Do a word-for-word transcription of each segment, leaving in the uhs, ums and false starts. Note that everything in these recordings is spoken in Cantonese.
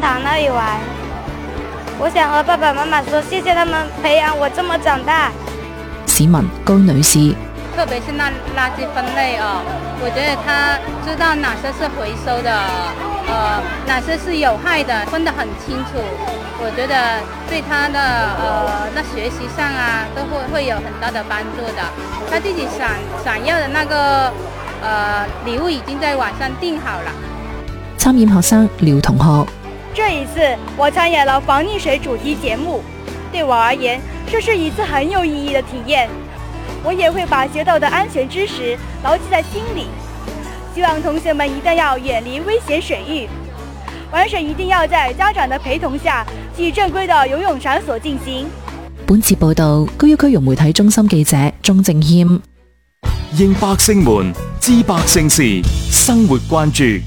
場那裡玩。我想和爸爸媽媽說，謝謝他們培養我這麼長大。 市民高女士， 特別是那垃圾分類哦，我覺得他知道哪些是回收的，呃，哪些是有害的，分得很清楚。我覺得對他的呃那學習上啊，都會會有很大的幫助的。他自己想想要的那個呃禮物已經在網上訂好了。 參演學生廖同學， 這一次我參演了防溺水主題節目，對我而言，這是一次很有意義的體驗。我也會把學到的安全知識牢記在心裏。希望同學們一定要遠離危險水域，玩水一定要在家長的陪同下，去正規的游泳場所進行。 本次報道，高要區融媒體中心記者鍾正謙。 應百姓們知百姓事，生活關注。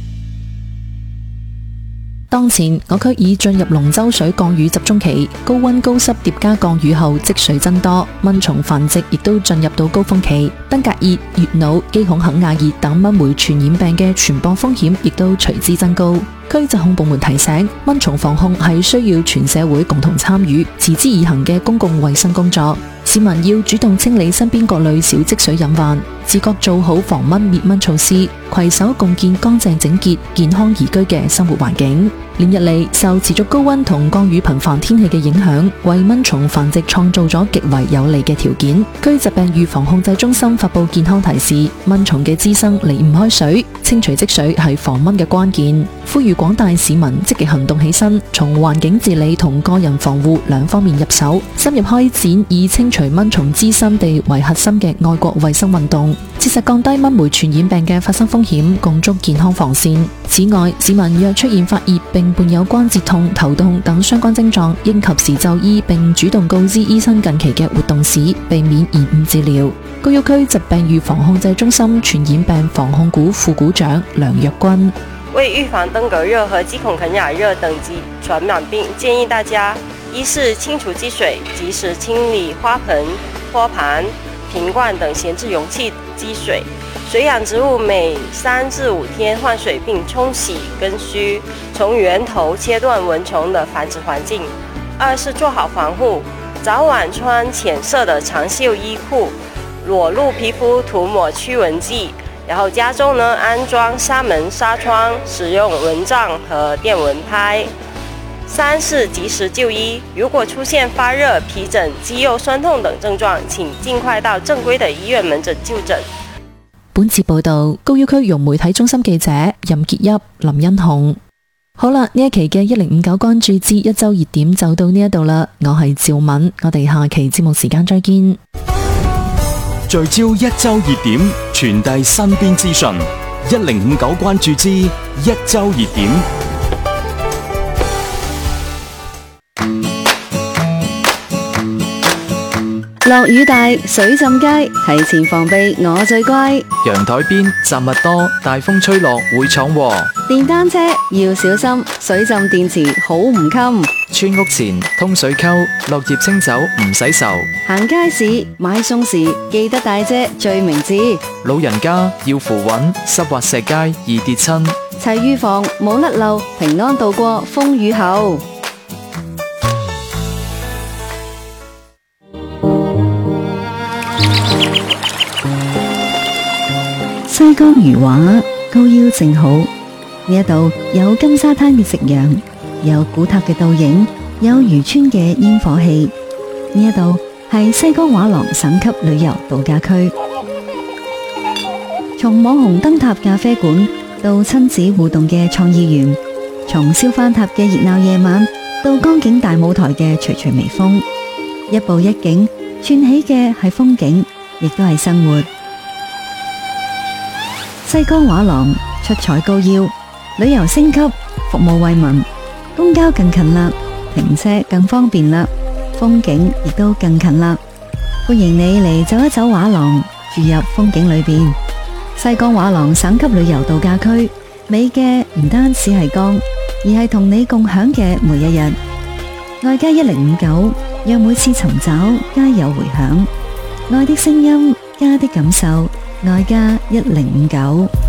當前我區已進入龍舟水降雨集中期，高溫高濕疊加降雨後積水增多，蚊蟲繁殖亦都進入到高峰期。登革熱、乙腦、基孔肯亞熱等蚊媒傳染病嘅傳播風險亦都隨之增高。區疾控部門提醒，蚊蟲防控係需要全社會共同參與、持之以恆嘅公共衛生工作。市民要主動清理身邊各類小積水隱患，自覺做好防蚊滅蚊措施，攜手共建乾淨整潔、健康宜居嘅生活環境。連日嚟受持續高溫同降雨頻繁天氣嘅影響，為蚊蟲繁殖創造咗極為有利嘅條件。區疾病預防控制中心發布健康提示，蚊蟲嘅滋生離唔開水，清除積水係防蚊嘅關鍵。呼籲廣大市民積極行動起身，從環境治理同個人防護兩方面入手，深入開展以清除蚊蟲滋生地為核心嘅愛國衛生運動，切實降低蚊媒傳染病嘅發生風險，共築健康防線。此外，市民若出現發熱並伴有關節痛、頭痛等相關症狀，應及時就醫並主動告知醫生近期嘅活動史，避免延誤治療。高要區疾病預防控制中心傳染病防控股副股長梁若君， 為預防登革熱和基孔肯亞熱等及傳染病，建議大家一是清除積水，及時清理花盆、托盤、瓶罐等閒置容器積水。水養植物每三至五天換水並沖洗根須，從源頭切斷蚊蟲的繁殖環境。二是做好防護，早晚穿淺色的長袖衣褲，裸露皮膚塗抹驅蚊劑，然後家中呢安裝紗門紗窗，使用蚊帳和電蚊拍。三是及時就醫，如果出現發熱、皮疹、肌肉痠痛等症狀，請盡快到正規的醫院門診就診。 本次報道，高要區融媒體中心記者任潔邑、林欣紅。好啦，呢一期嘅一零五九關注之一周熱點就到呢一度啦，我係趙敏，我哋下期節目時間再見。 聚焦一周熱點，傳遞身邊資訊，一零五九關注之一周熱點。 落雨大，水浸街，提前防備我最乖。 陽台邊雜物多，大風吹落會闖禍。 電單車要小心，水浸電池好唔襟。 村屋前通水溝，落葉清走唔使愁。 行街市買餸時記得帶遮最明智。 老人家要扶穩，濕滑石階易跌親。 齊預防冇甩漏，平安度過風雨後。西江漁畫高腰正好，呢一度有金沙灘嘅夕陽，有古塔嘅倒影，有漁村嘅煙火氣。呢一度係西江畫廊省級旅遊度假區，從網紅燈塔咖啡館到親子互動嘅創意園，從燒番塔嘅熱鬧夜晚到江景大舞台嘅徐徐微風，一步一景串起嘅係風景，亦都係生活。西江畫廊出彩高腰，旅遊升級，服務惠民，公交更近啦，停車更方便啦，風景亦都更近啦。歡迎你嚟走一走畫廊，住入風景裏邊。西江畫廊省級旅遊度假區，美嘅唔單止係江，而係同你共享嘅每一日。愛家一零五九，讓每次尋找皆有回響。愛的聲音，家的感受。愛家一零五九。